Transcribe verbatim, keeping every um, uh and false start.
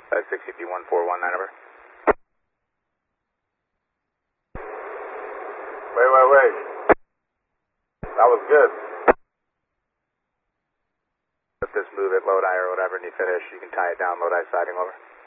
Uh, sixty B one four one nine over. Wait, wait, wait. That was good. Let this move at Lodi or whatever, and you finish, you can tie it down, Lodi siding over.